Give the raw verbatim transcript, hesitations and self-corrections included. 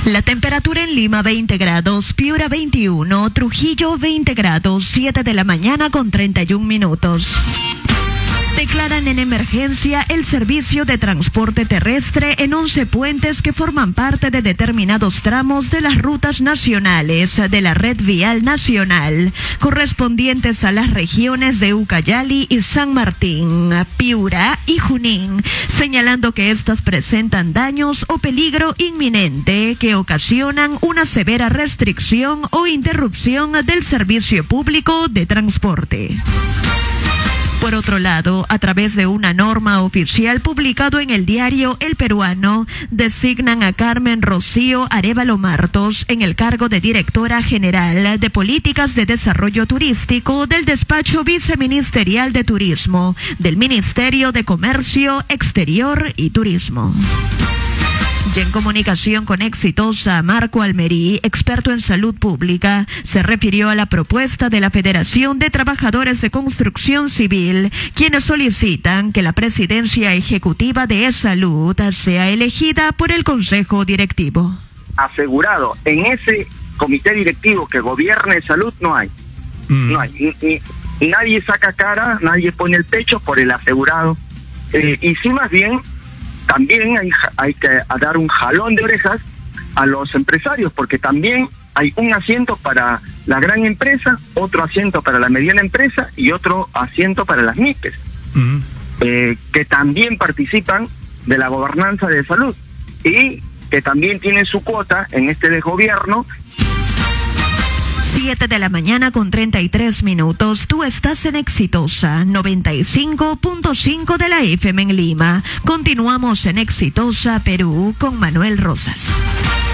La temperatura en Lima veinte grados, Piura veintiuno, Trujillo veinte grados, siete de la mañana con treinta y un minutos. Declaran en emergencia el servicio de transporte terrestre en once puentes que forman parte de determinados tramos de las rutas nacionales de la red vial nacional, correspondientes a las regiones de Ucayali y San Martín, Piura y Junín, señalando que estas presentan daños o peligro inminente que ocasionan una severa restricción o interrupción del servicio público de transporte. Por otro lado, a través de una norma oficial publicado en el diario El Peruano, designan a Carmen Rocío Arévalo Martos en el cargo de Directora General de Políticas de Desarrollo Turístico del Despacho Viceministerial de Turismo del Ministerio de Comercio Exterior y Turismo. Y en comunicación con Exitosa, Marco Almerí, experto en salud pública, se refirió a la propuesta de la Federación de Trabajadores de Construcción Civil, quienes solicitan que la presidencia ejecutiva de Salud sea elegida por el Consejo Directivo. Asegurado, en ese comité directivo que gobierne salud no hay. Mm. No hay. Y, y, nadie saca cara, nadie pone el pecho por el asegurado. Eh, y sí, más bien, también hay, hay que dar un jalón de orejas a los empresarios, porque también hay un asiento para la gran empresa, otro asiento para la mediana empresa y otro asiento para las MIPES, uh-huh. eh, que también participan de la gobernanza de salud y que también tienen su cuota en este desgobierno. siete de la mañana con treinta y tres minutos. Tú estás en Exitosa, noventa y cinco punto cinco de la F M en Lima. Continuamos en Exitosa, Perú, con Manuel Rosas.